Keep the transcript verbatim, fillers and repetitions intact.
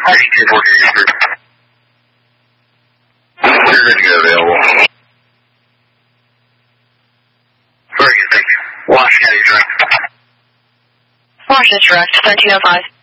eighteen fourteen Eastern. You're good to go available. Very good, thank you. Washington, direct. Washington, direct, seventeen oh five.